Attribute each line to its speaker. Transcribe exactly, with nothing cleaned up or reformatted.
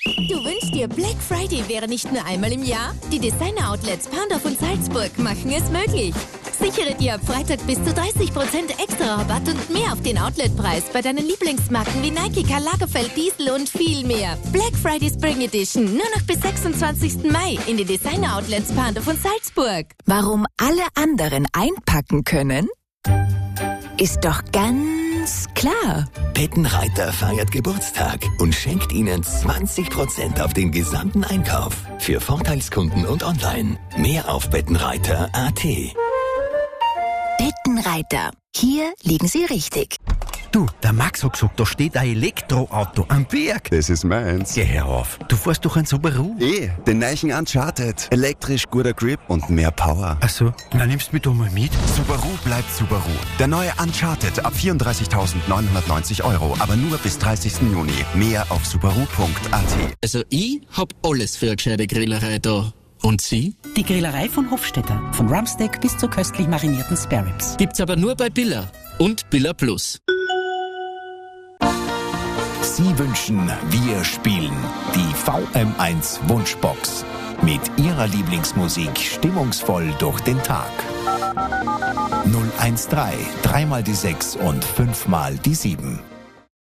Speaker 1: Du wünschst dir, Black Friday wäre nicht nur einmal im Jahr? Die Designer-Outlets Pandorf und Salzburg machen es möglich. Sichere dir ab Freitag bis zu dreißig Prozent extra Rabatt und mehr auf den Outletpreis bei deinen Lieblingsmarken wie Nike, Karl Lagerfeld, Diesel und viel mehr. Black Friday Spring Edition nur noch bis sechsundzwanzigsten Mai in den Designer-Outlets Pandorf und Salzburg.
Speaker 2: Warum alle anderen einpacken können? Ist doch ganz klar.
Speaker 3: Bettenreiter feiert Geburtstag und schenkt Ihnen zwanzig Prozent auf den gesamten Einkauf. Für Vorteilskunden und online. Mehr auf bettenreiter punkt at.
Speaker 2: Bettenreiter. Hier liegen Sie richtig.
Speaker 4: Du, der Max hat gesagt, da steht ein Elektroauto am Berg.
Speaker 5: Das ist meins.
Speaker 4: Geh herauf. Du fährst doch ein Subaru.
Speaker 5: Eh, den neuen Uncharted. Elektrisch, guter Grip und mehr Power.
Speaker 4: Ach so, na nimmst du mich doch mal mit.
Speaker 5: Subaru bleibt Subaru. Der neue Uncharted ab vierunddreißigtausendneunhundertneunzig Euro, aber nur bis dreißigsten Juni. Mehr auf subaru punkt at.
Speaker 6: Also ich hab alles für eine gescheite Grillerei da. Und Sie?
Speaker 7: Die Grillerei von Hofstetter. Von Rumpsteak bis zu köstlich marinierten Spareribs.
Speaker 6: Gibt's aber nur bei Billa und Billa Plus.
Speaker 8: Sie wünschen, wir spielen die V M eins Wunschbox. Mit Ihrer Lieblingsmusik stimmungsvoll durch den Tag. null eins drei, dreimal die sechs und fünfmal die sieben.